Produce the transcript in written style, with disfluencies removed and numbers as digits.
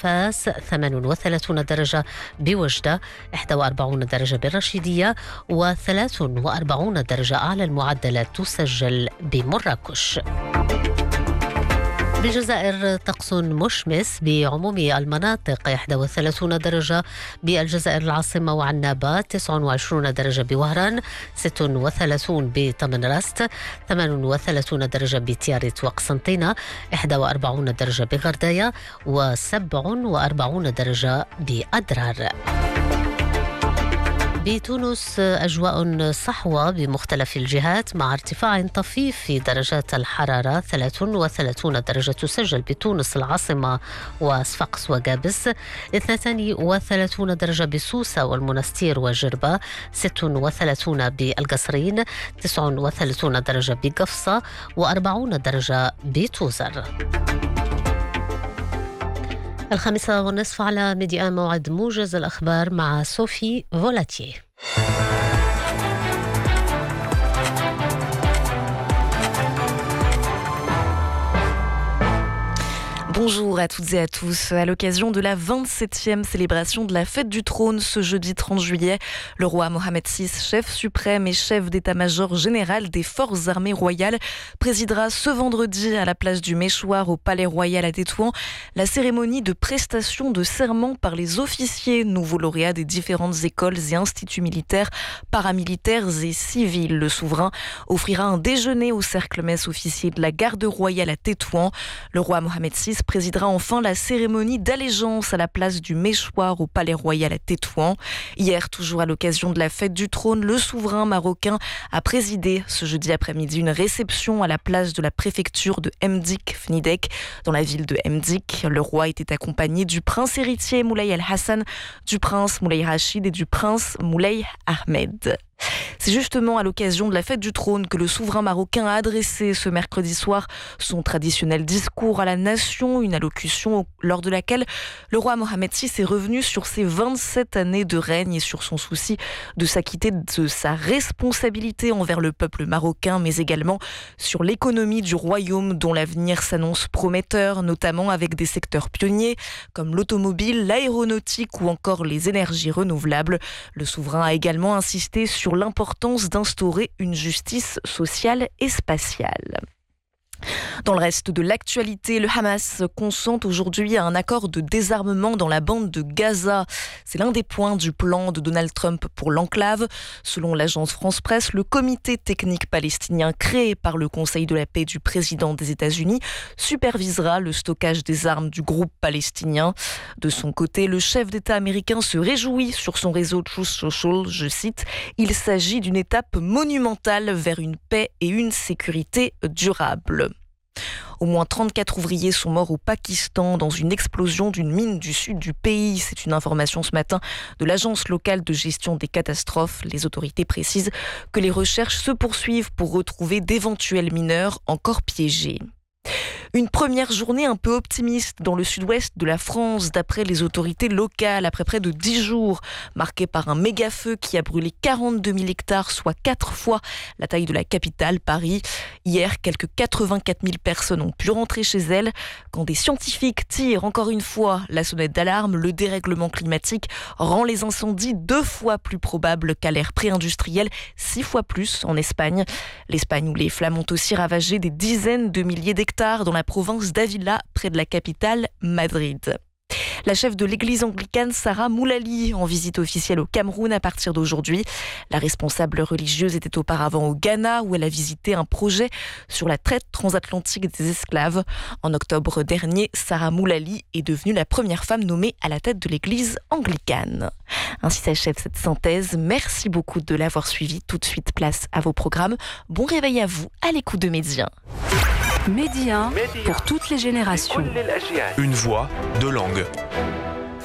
فاس، 38 درجة بوجدة، 41 درجة بالرشيدية، و43 درجة أعلى المعدلات تسجل بمراكش. بالجزائر طقس مشمس بعموم المناطق، 31 درجة بالجزائر العاصمة وعنابة، 29 درجة بوهران، 36 بطمنراست، 38 درجة بتياريت وقسنطينة، 41 درجة بغرداية، و47 درجة بأدرار. بتونس أجواء صحوة بمختلف الجهات مع ارتفاع طفيف في درجات الحرارة، 33 درجة تسجل بتونس العاصمة وصفاقس وقابس، 32 درجة بسوسة والمنستير وجربة، 36 بالقصرين، 39 درجة بقفصة، و40 درجة بتوزر. 5:30 على ميديا موعد موجز الأخبار مع صوفي فولاتيه. Bonjour à toutes et à tous. À l'occasion de la 27e célébration de la fête du trône ce jeudi 30 juillet, le roi Mohamed VI, chef suprême et chef d'état-major général des forces armées royales, présidera ce vendredi à la place du Méchoir au Palais Royal à Tétouan la cérémonie de prestation de serment par les officiers nouveaux lauréats des différentes écoles et instituts militaires, paramilitaires et civils. Le souverain offrira un déjeuner au cercle-messe officier de la garde royale à Tétouan. Le roi Mohamed VI présidera enfin la cérémonie d'allégeance à la place du Méchoir au Palais Royal à Tétouan. Hier, toujours à l'occasion de la fête du trône, le souverain marocain a présidé ce jeudi après-midi une réception à la place de la préfecture de Mdik Fnidek dans la ville de Mdik. Le roi était accompagné du prince héritier Moulay El-Hassan, du prince Moulay Rachid et du prince Moulay Ahmed. C'est justement à l'occasion de la fête du trône que le souverain marocain a adressé ce mercredi soir son traditionnel discours à la nation, une allocution lors de laquelle le roi Mohamed VI est revenu sur ses 27 années de règne et sur son souci de s'acquitter de sa responsabilité envers le peuple marocain, mais également sur l'économie du royaume dont l'avenir s'annonce prometteur, notamment avec des secteurs pionniers comme l'automobile, l'aéronautique ou encore les énergies renouvelables. Le souverain a également insisté sur l'importance d'instaurer une justice sociale et spatiale. Dans le reste de l'actualité, le Hamas consent aujourd'hui à un accord de désarmement dans la bande de Gaza. C'est l'un des points du plan de Donald Trump pour l'enclave. Selon l'agence France-Presse, le comité technique palestinien créé par le Conseil de la paix du président des États-Unis supervisera le stockage des armes du groupe palestinien. De son côté, le chef d'État américain se réjouit sur son réseau Truth Social, je cite, « Il s'agit d'une étape monumentale vers une paix et une sécurité durable ». Au moins 34 ouvriers sont morts au Pakistan dans une explosion d'une mine du sud du pays. C'est une information ce matin de l'agence locale de gestion des catastrophes. Les autorités précisent que les recherches se poursuivent pour retrouver d'éventuels mineurs encore piégés. Une première journée un peu optimiste dans le sud-ouest de la France, d'après les autorités locales, après près de 10 jours, marqués par un méga-feu qui a brûlé 42 000 hectares, soit 4 fois la taille de la capitale, Paris. Hier, quelques 84 000 personnes ont pu rentrer chez elles. Quand des scientifiques tirent encore une fois la sonnette d'alarme, le dérèglement climatique rend les incendies 2 fois plus probables qu'à l'ère pré-industrielle, 6 fois plus en Espagne. L'Espagne où les flammes ont aussi ravagé des dizaines de milliers d'hectares dans la province d'Avila, près de la capitale, Madrid. La chef de l'église anglicane, Sarah Moulali, en visite officielle au Cameroun à partir d'aujourd'hui. La responsable religieuse était auparavant au Ghana, où elle a visité un projet sur la traite transatlantique des esclaves. En octobre dernier, Sarah Moulali est devenue la première femme nommée à la tête de l'église anglicane. Ainsi s'achève cette synthèse. Merci beaucoup de l'avoir suivi. Tout de suite, place à vos programmes. Bon réveil à vous, à l'écoute de Média. Média pour toutes les générations. Une voix, deux langues.